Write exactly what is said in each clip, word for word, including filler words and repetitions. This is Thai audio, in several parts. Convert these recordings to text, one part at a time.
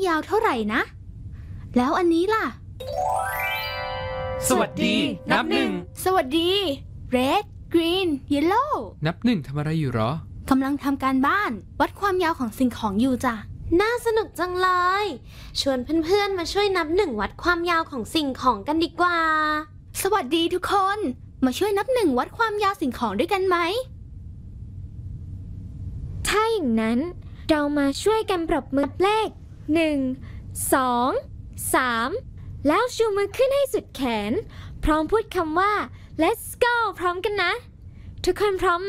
ยาวเท่าไหร่นะแล้วอันนี้ล่ะสวัสดีนับหนึ่งสวัสดี Red Green Yellow นับหนึ่งทำอะไรอยู่หรอกำลังทำการบ้านวัดความยาวของสิ่งของอยู่จ้ะน่าสนุกจังเลยชวนเพื่อนๆมาช่วยนับหนึ่งวัดความยาวของสิ่งของกันดีกว่าสวัสดีทุกคนมาช่วยนับหนึ่งวัดความยาวสิ่งของด้วยกันไหมถ้าอย่างนั้นเรามาช่วยกันปรบมือเลขหนึ่ง สอง สามแล้วชูมือขึ้นให้สุดแขนพร้อมพูดคำว่า let's go พร้อมกันนะทุกคนพร้อมไหม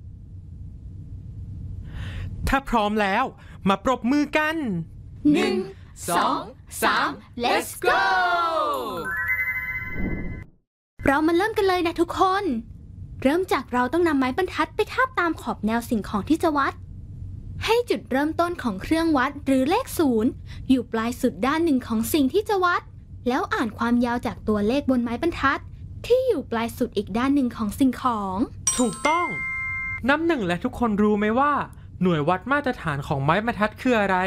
ถ้าพร้อมแล้วมาปรบมือกันหนึ่ง สอง สาม let's go เรามาเริ่มกันเลยนะทุกคนเริ่มจากเราต้องนำไม้บรรทัดไปทาบตามขอบแนวสิ่งของที่จะวัดให้จุดเริ่มต้นของเครื่องวัดหรือเลขศูนย์อยู่ปลายสุดด้านหนึ่งของสิ่งที่จะวัดแล้วอ่านความยาวจากตัวเลขบนไม้บรรทัดที่อยู่ปลายสุดอีกด้านหนึ่งของสิ่งของถูกต้องนับหนึ่งและทุกคนรู้ไหมว่าหน่วยวัดมาตรฐานของไม้บรรทัดคืออะไร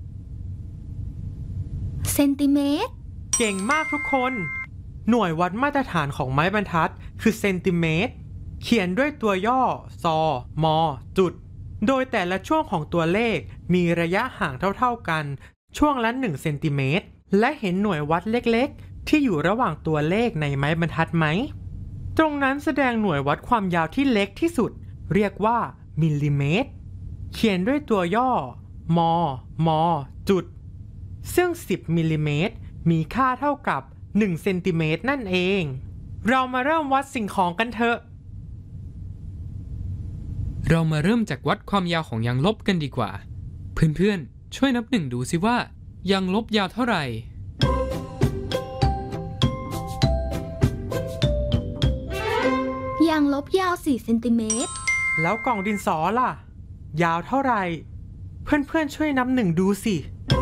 เซนติเมตรเก่งมากทุกคนหน่วยวัดมาตรฐานของไม้บรรทัดคือเซนติเมตรเขียนด้วยตัวย่อซอมอจุดโดยแต่ละช่วงของตัวเลขมีระยะห่างเท่าๆกันช่วงละหนึ่งเซนติเมตรและเห็นหน่วยวัดเล็กๆที่อยู่ระหว่างตัวเลขในไม้บรรทัดไหมตรงนั้นแสดงหน่วยวัดความยาวที่เล็กที่สุดเรียกว่ามิลลิเมตรเขียนด้วยตัวย่อมอมอจุดซึ่งสิบมิลลิเมตรมีค่าเท่ากับหนึ่งเซนติเมตรนั่นเองเรามาเริ่มวัดสิ่งของกันเถอะเรามาเริ่มจากวัดความยาวของยางลบกันดีกว่าเพื่อนๆช่วยนับหนึ่งดูสิว่ายางลบยาวเท่าไหร่ยางลบยาวสี่เซนติเมตรแล้วกล่องดินสอล่ะยาวเท่าไหร่เพื่อนๆช่วยนับหนึ่งดูสิ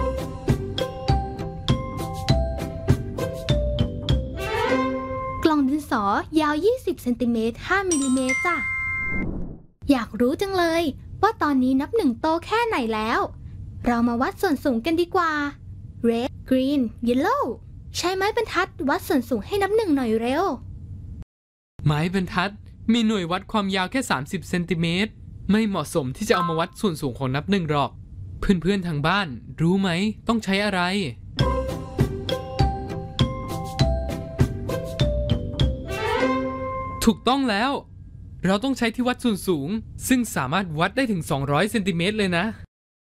กล่องดินสอยาวยี่สิบเซนติเมตรห้ามิลลิเมตรจ้ะอยากรู้จังเลยว่าตอนนี้นับหนึ่งโตแค่ไหนแล้วเรามาวัดส่วนสูงกันดีกว่า Red Green Yellow ใช้ไม้บรรทัดวัดส่วนสูงให้นับหนึ่งหน่อยเร็วไม้บรรทัดมีหน่วยวัดความยาวแค่สามสิบเซนติเมตรไม่เหมาะสมที่จะเอามาวัดส่วนสูงของนับหนึ่งหรอกเพื่อนๆทางบ้านรู้ไหมต้องใช้อะไรถูกต้องแล้วเราต้องใช้ที่วัดส่วนสูงซึ่งสามารถวัดได้ถึงสองร้อยเซนติเมตรเลยนะ